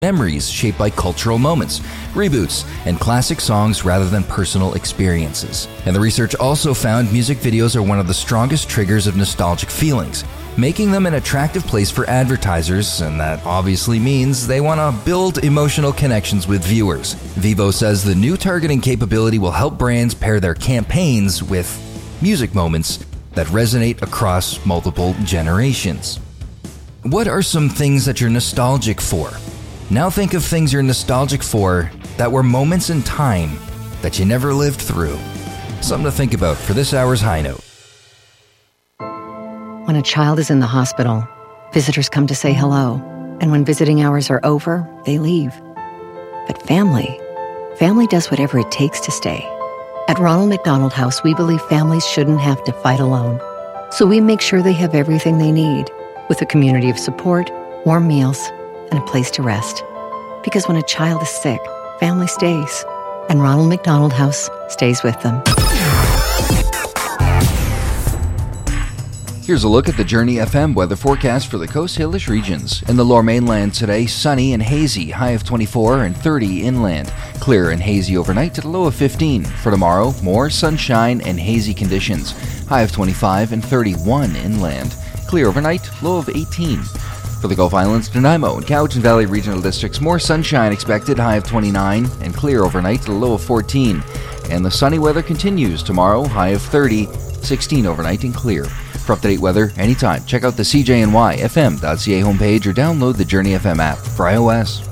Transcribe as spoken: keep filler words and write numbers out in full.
memories shaped by cultural moments, reboots, and classic songs rather than personal experiences. And the research also found music videos are one of the strongest triggers of nostalgic feelings, making them an attractive place for advertisers, and that obviously means they want to build emotional connections with viewers. Vivo says the new targeting capability will help brands pair their campaigns with music moments that resonate across multiple generations. What are some things that you're nostalgic for? Now think of things you're nostalgic for that were moments in time that you never lived through. Something to think about for this hour's High Note. When a child is in the hospital, visitors come to say hello, and when visiting hours are over, they leave. But family, family does whatever it takes to stay. At Ronald McDonald House, we believe families shouldn't have to fight alone. So we make sure they have everything they need, with a community of support, warm meals, and a place to rest. Because when a child is sick, family stays, and Ronald McDonald House stays with them. Here's a look at the Journey F M weather forecast for the Coast Salish regions. In the Lower Mainland today, sunny and hazy, high of twenty-four and thirty inland. Clear and hazy overnight to the low of fifteen. For tomorrow, more sunshine and hazy conditions, high of twenty-five and thirty-one inland. Clear overnight, low of eighteen. For the Gulf Islands, Nanaimo and Cowichan Valley regional districts, more sunshine expected, high of twenty-nine, and clear overnight to the low of fourteen. And the sunny weather continues tomorrow, high of thirty, sixteen overnight and clear. For up-to-date weather anytime, check out the C J N Y F M dot C A homepage or download the Journey F M app for iOS.